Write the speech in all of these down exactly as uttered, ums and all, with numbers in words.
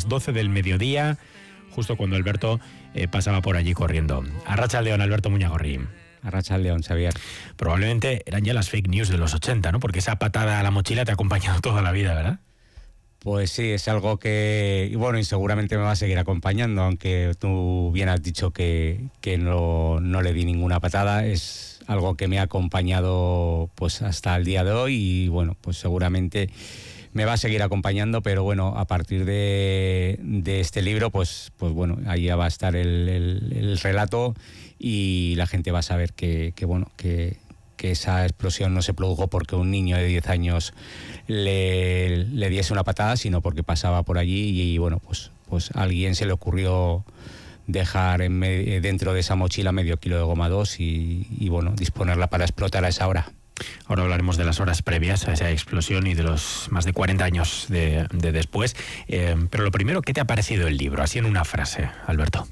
las doce del mediodía, justo cuando Alberto eh, pasaba por allí corriendo. Arratsaldeon, Alberto Muñagorri. Arratsaldeon, Xavier. Probablemente eran ya las fake news de los ochenta, ¿no? Porque esa patada a la mochila te ha acompañado toda la vida, ¿verdad? Pues sí, es algo que, y bueno, y seguramente me va a seguir acompañando, aunque tú bien has dicho que, que no, no le di ninguna patada. Es algo que me ha acompañado pues hasta el día de hoy y bueno, pues seguramente me va a seguir acompañando, pero bueno, a partir de, de este libro, pues, pues bueno, ahí ya va a estar el, el, el relato y la gente va a saber que, que bueno, que... que esa explosión no se produjo porque un niño de diez años le, le diese una patada, sino porque pasaba por allí y, y bueno, pues, pues a alguien se le ocurrió dejar en me, dentro de esa mochila medio kilo de goma dos y, y bueno, disponerla para explotar a esa hora. Ahora hablaremos de las horas previas a esa explosión y de los más de cuarenta años de, de después. Eh, pero lo primero, ¿qué te ha parecido el libro? Así en una frase, Alberto.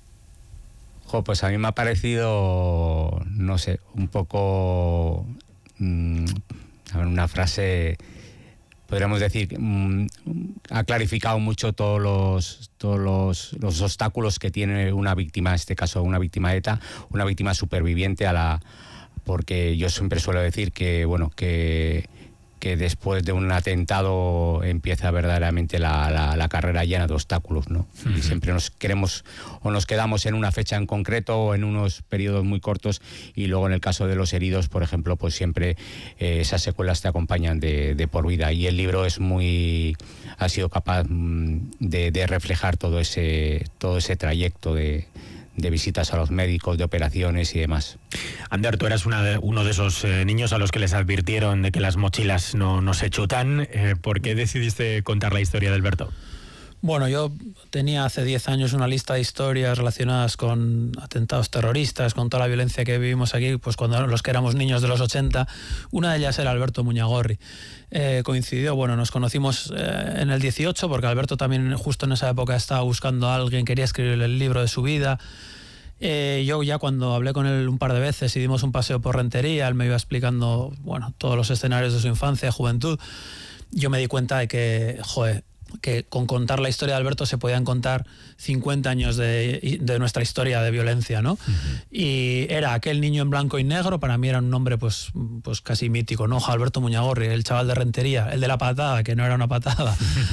Jo, pues a mí me ha parecido, no sé, un poco, mmm, a ver, una frase, podríamos decir, mmm, ha clarificado mucho todos los todos los, los obstáculos que tiene una víctima, en este caso una víctima de ETA, una víctima superviviente a la, porque yo siempre suelo decir que, bueno, que que después de un atentado empieza verdaderamente la, la, la carrera llena de obstáculos, ¿no? Uh-huh. Y siempre nos queremos o nos quedamos en una fecha en concreto o en unos periodos muy cortos y luego en el caso de los heridos, por ejemplo, pues siempre eh, esas secuelas te acompañan de, de por vida y el libro es muy ha sido capaz de, de reflejar todo ese todo ese trayecto de de visitas a los médicos, de operaciones y demás. Ander, tú eras una de, uno de esos eh, niños a los que les advirtieron de que las mochilas no, no se chutan. Eh, ¿Por qué decidiste contar la historia de Alberto? Bueno, yo tenía hace diez años una lista de historias relacionadas con atentados terroristas, con toda la violencia que vivimos aquí, pues cuando los que éramos niños de los ochenta. Una de ellas era Alberto Muñagorri. Eh, coincidió, bueno, nos conocimos eh, en el dieciocho, porque Alberto también justo en esa época estaba buscando a alguien, quería escribir el libro de su vida. Eh, yo ya cuando hablé con él un par de veces y dimos un paseo por Rentería, él me iba explicando, bueno, todos los escenarios de su infancia, juventud, yo me di cuenta de que, joder, que con contar la historia de Alberto se podían contar cincuenta años de, de nuestra historia de violencia, ¿no? Uh-huh. Y era aquel niño en blanco y negro, para mí era un nombre pues, pues casi mítico, ¿no? Alberto Muñagorri, el chaval de Rentería, el de la patada, que no era una patada.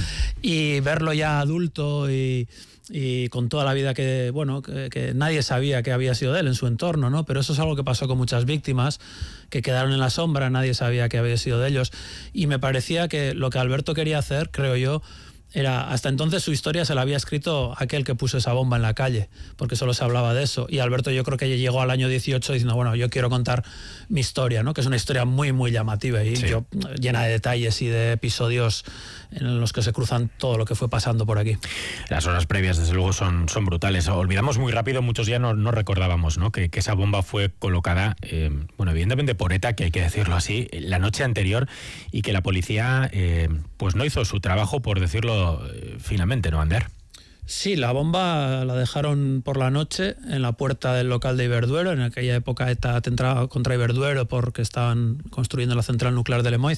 Y verlo ya adulto y, y con toda la vida que, bueno, que, que nadie sabía que había sido de él en su entorno, ¿no? Pero eso es algo que pasó con muchas víctimas que quedaron en la sombra, nadie sabía que había sido de ellos. Y me parecía que lo que Alberto quería hacer, creo yo, era, hasta entonces su historia se la había escrito aquel que puso esa bomba en la calle, porque solo se hablaba de eso. Y Alberto yo creo que llegó al año dieciocho diciendo, bueno, yo quiero contar mi historia, ¿no? Que es una historia muy, muy llamativa y sí. yo, llena de detalles y de episodios en los que se cruzan todo lo que fue pasando por aquí. Las horas previas, desde luego, son, son brutales. Olvidamos muy rápido, muchos ya no, no recordábamos, ¿no? Que, que esa bomba fue colocada, eh, bueno, evidentemente por ETA, que hay que decirlo así, la noche anterior y que la policía eh, pues no hizo su trabajo, por decirlo finalmente, ¿no, Ander? Sí, la bomba la dejaron por la noche en la puerta del local de Iberduero. En aquella época ETA atentaba contra Iberduero porque estaban construyendo la central nuclear de Lemoiz.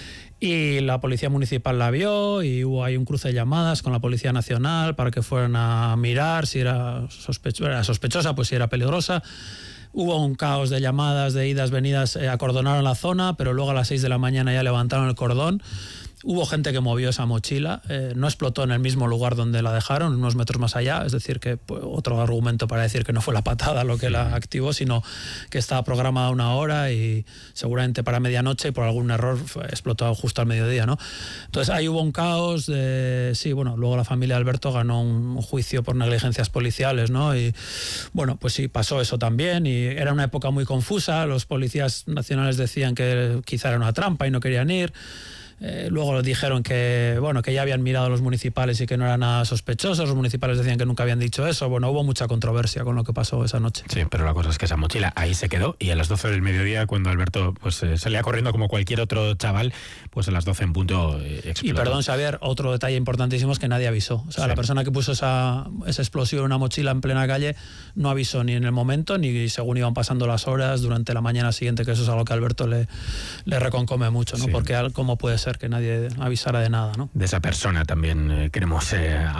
Y la policía municipal la vio y hubo ahí un cruce de llamadas con la Policía Nacional para que fueran a mirar si era, sospecho- era sospechosa, pues si era peligrosa. Hubo un caos de llamadas, de idas, venidas, eh, acordonaron la zona, pero luego a las seis de la mañana ya levantaron el cordón. Hubo gente que movió esa mochila, eh, no explotó en el mismo lugar donde la dejaron, unos metros más allá, es decir, que pues, otro argumento para decir que no fue la patada lo que la activó, sino que estaba programada una hora y seguramente para medianoche y por algún error fue, explotó justo al mediodía, ¿no? Entonces ahí hubo un caos, de, sí, bueno, luego la familia de Alberto ganó un, un juicio por negligencias policiales, ¿no? Y bueno, pues sí, pasó eso también y era una época muy confusa, los policías nacionales decían que quizá era una trampa y no querían ir. Eh, luego dijeron que bueno que ya habían mirado a los municipales y que no era nada sospechoso. Los municipales decían que nunca habían dicho eso. Bueno, hubo mucha controversia con lo que pasó esa noche. Sí, pero la cosa es que esa mochila ahí se quedó y a las doce del mediodía, cuando Alberto pues eh, salía corriendo como cualquier otro chaval, pues a las doce en punto eh, explotó. Y perdón, Xavier, otro detalle importantísimo es que nadie avisó. O sea, sí. La persona que puso esa, esa explosión en una mochila en plena calle no avisó ni en el momento ni según iban pasando las horas durante la mañana siguiente, que eso es algo que a Alberto le, le reconcome mucho, ¿no? Sí. Porque cómo puede ser que nadie avisara de nada, ¿no? De esa persona también eh, queremos eh,